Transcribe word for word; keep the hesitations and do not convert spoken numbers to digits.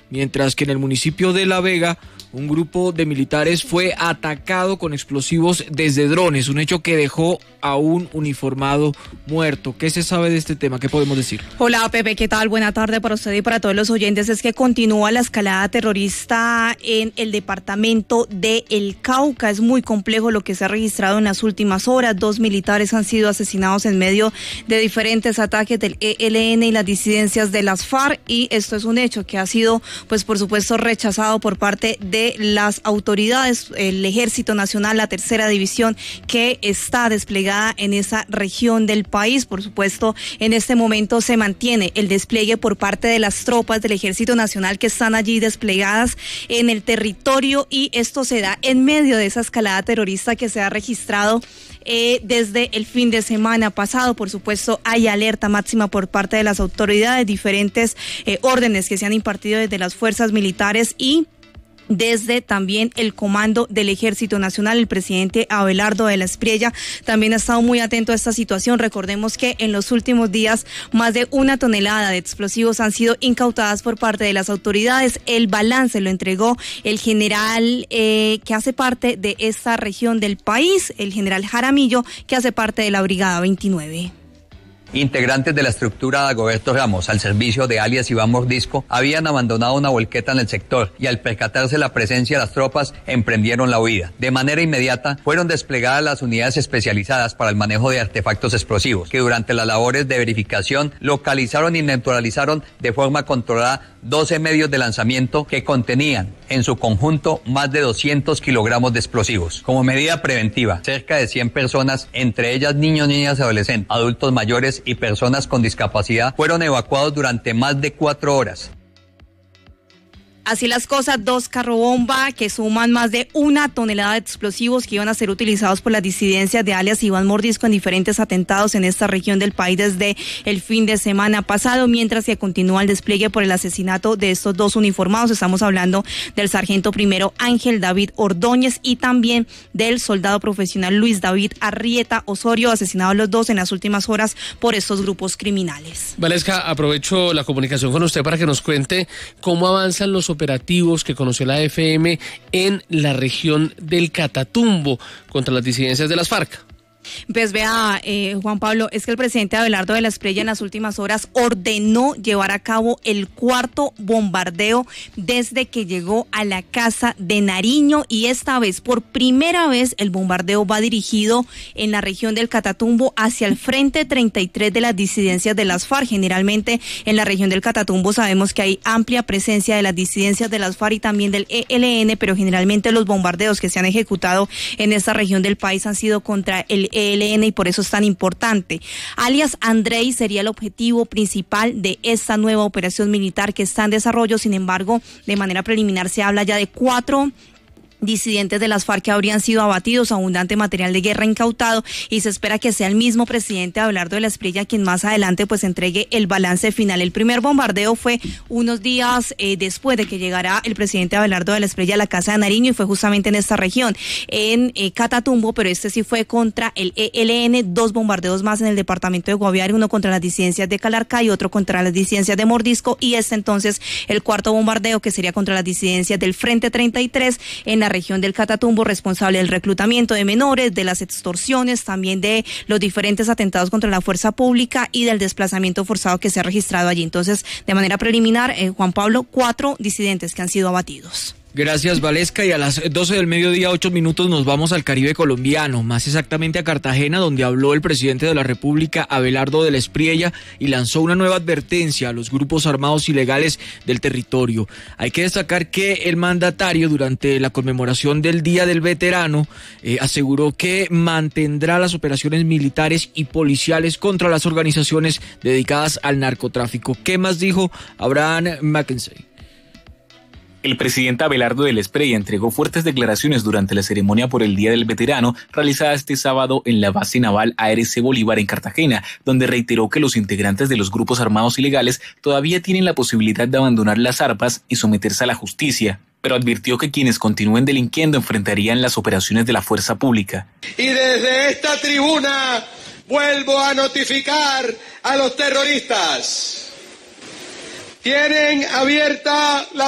mientras que en el municipio de La Vega un grupo de militares fue atacado con explosivos desde drones, un hecho que dejó a un uniformado muerto. ¿Qué se sabe de este tema? ¿Qué podemos decir? Hola Pepe, ¿qué tal? Buena tarde para usted y para todos los oyentes. Es que continúa la escalada terrorista en el departamento de El Cauca. Es muy complejo lo que se ha registrado en las últimas horas. Dos militares han sido asesinados en medio de diferentes ataques del E L N y las disidencias de las FARC, y esto es un hecho que ha sido, pues por supuesto, rechazado por parte de las autoridades, el Ejército Nacional, la tercera división que está desplegada en esa región del país. Por supuesto, en este momento se mantiene el despliegue por parte de las tropas del Ejército Nacional que están allí desplegadas en el territorio, y esto se da en medio de esa escalada terrorista que se ha registrado Eh, desde el fin de semana pasado. Por supuesto, hay alerta máxima por parte de las autoridades, diferentes eh, órdenes que se han impartido desde las fuerzas militares y desde también el comando del Ejército Nacional. El presidente Abelardo de la Espriella también ha estado muy atento a esta situación. Recordemos que en los últimos días más de una tonelada de explosivos han sido incautadas por parte de las autoridades. El balance lo entregó el general eh, que hace parte de esta región del país, el general Jaramillo, que hace parte de la Brigada veintinueve. Integrantes de la estructura de Dagoberto Ramos, al servicio de alias Iván Mordisco, habían abandonado una volqueta en el sector y al percatarse la presencia de las tropas, emprendieron la huida. De manera inmediata, fueron desplegadas las unidades especializadas para el manejo de artefactos explosivos, que durante las labores de verificación localizaron y neutralizaron de forma controlada doce medios de lanzamiento que contenían en su conjunto más de doscientos kilogramos de explosivos. Como medida preventiva, cerca de cien personas, entre ellas niños, niñas y adolescentes, adultos mayores y personas con discapacidad, fueron evacuados durante más de cuatro horas. Así las cosas, dos carrobomba que suman más de una tonelada de explosivos que iban a ser utilizados por las disidencias de alias Iván Mordisco en diferentes atentados en esta región del país desde el fin de semana pasado, mientras que continúa el despliegue por el asesinato de estos dos uniformados. Estamos hablando del sargento primero Ángel David Ordóñez y también del soldado profesional Luis David Arrieta Osorio, asesinados los dos en las últimas horas por estos grupos criminales. Valesca, aprovecho la comunicación con usted para que nos cuente cómo avanzan los operativos que conoció la F M en la región del Catatumbo contra las disidencias de las FARC. Pues vea, eh, Juan Pablo, es que el presidente Abelardo de la Espriella en las últimas horas ordenó llevar a cabo el cuarto bombardeo desde que llegó a la casa de Nariño, y esta vez, por primera vez, el bombardeo va dirigido en la región del Catatumbo hacia el frente treinta y tres de las disidencias de las FARC. Generalmente en la región del Catatumbo sabemos que hay amplia presencia de las disidencias de las FARC y también del E L N, pero generalmente los bombardeos que se han ejecutado en esta región del país han sido contra el E L N y por eso es tan importante. Alias Andrei sería el objetivo principal de esta nueva operación militar que está en desarrollo. Sin embargo, de manera preliminar se habla ya de cuatro disidentes de las FARC que habrían sido abatidos, abundante material de guerra incautado, y se espera que sea el mismo presidente Abelardo de la Espriella quien más adelante pues entregue el balance final. El primer bombardeo fue unos días eh, después de que llegara el presidente Abelardo de la Espriella a la casa de Nariño, y fue justamente en esta región, en eh, Catatumbo, pero este sí fue contra el E L N, dos bombardeos más en el departamento de Guaviare, uno contra las disidencias de Calarcá y otro contra las disidencias de Mordisco, y este entonces el cuarto bombardeo que sería contra las disidencias del Frente treinta y tres en la región del Catatumbo, responsable del reclutamiento de menores, de las extorsiones, también de los diferentes atentados contra la fuerza pública y del desplazamiento forzado que se ha registrado allí. Entonces, de manera preliminar, eh, Juan Pablo, cuatro disidentes que han sido abatidos. Gracias, Valesca, y a las doce del mediodía, ocho minutos, nos vamos al Caribe colombiano, más exactamente a Cartagena, donde habló el presidente de la República, Abelardo de la Espriella, y lanzó una nueva advertencia a los grupos armados ilegales del territorio. Hay que destacar que el mandatario, durante la conmemoración del Día del Veterano, eh, aseguró que mantendrá las operaciones militares y policiales contra las organizaciones dedicadas al narcotráfico. ¿Qué más dijo Abraham Mackenzie? El presidente Abelardo de la Espriella entregó fuertes declaraciones durante la ceremonia por el Día del Veterano realizada este sábado en la base naval A R C Bolívar en Cartagena, donde reiteró que los integrantes de los grupos armados ilegales todavía tienen la posibilidad de abandonar las arpas y someterse a la justicia, pero advirtió que quienes continúen delinquiendo enfrentarían las operaciones de la fuerza pública. Y desde esta tribuna vuelvo a notificar a los terroristas. Tienen abierta la